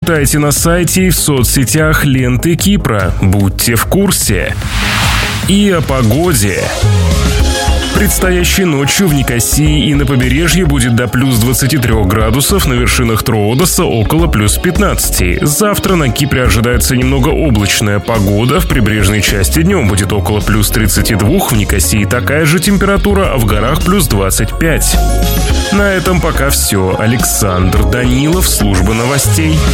читайте на сайте и в соцсетях ленты Кипра. Будьте в курсе. И о погоде. Предстоящей ночью в Никосии и на побережье будет до плюс 23 градусов, на вершинах Троодоса около плюс 15. Завтра на Кипре ожидается немного облачная погода. В прибрежной части днем будет около плюс 32, в Никосии такая же температура, а в горах плюс 25. На этом пока все. Александр Данилов, служба новостей.